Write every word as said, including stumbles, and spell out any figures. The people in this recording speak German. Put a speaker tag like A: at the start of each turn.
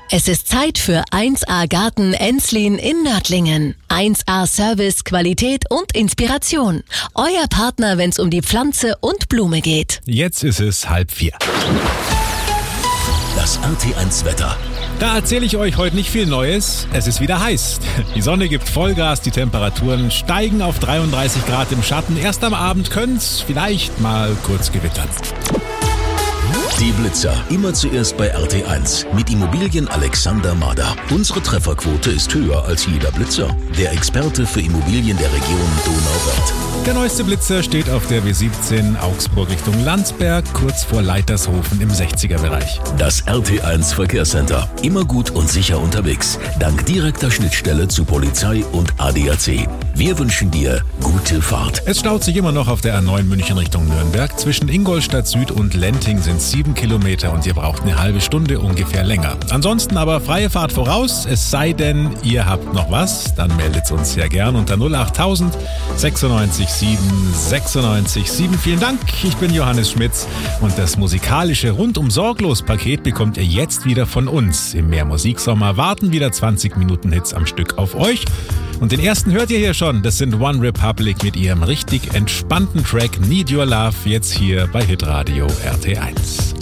A: Es ist Zeit für eins A Garten Enslin in Nördlingen. eins A Service, Qualität und Inspiration. Euer Partner, wenn es um die Pflanze und Blume geht.
B: Jetzt ist es halb vier.
C: Das R T eins Wetter.
B: Da erzähle ich euch heute nicht viel Neues. Es ist wieder heiß. Die Sonne gibt Vollgas, die Temperaturen steigen auf dreiunddreißig Grad im Schatten. Erst am Abend können's vielleicht mal kurz gewittern.
C: Die Blitzer, immer zuerst bei R T eins mit Immobilien Alexander Mader. Unsere Trefferquote ist höher als jeder Blitzer. Der Experte für Immobilien der Region Donauwörth.
B: Der neueste Blitzer steht auf der W siebzehn Augsburg Richtung Landsberg, kurz vor Leitershofen im sechziger-Bereich.
C: Das R T eins Verkehrscenter. Immer gut und sicher unterwegs. Dank direkter Schnittstelle zu Polizei und A D A C. Wir wünschen dir gute Fahrt.
B: Es staut sich immer noch auf der A neun München Richtung Nürnberg. Zwischen Ingolstadt Süd und Lenting sind sieben Kilometer und ihr braucht eine halbe Stunde ungefähr länger. Ansonsten aber freie Fahrt voraus, es sei denn, ihr habt noch was, dann meldet uns sehr gern unter null achttausend sechsundneunzig sieben sechsundneunzig sieben. Vielen Dank, ich bin Johannes Schmitz und das musikalische Rundum sorglos Paket bekommt ihr jetzt wieder von uns. Im Mehr Musiksommer warten wieder zwanzig Minuten Hits am Stück auf euch. Und den ersten hört ihr hier schon, das sind One Republic mit ihrem richtig entspannten Track Need Your Love, jetzt hier bei Hitradio R T eins.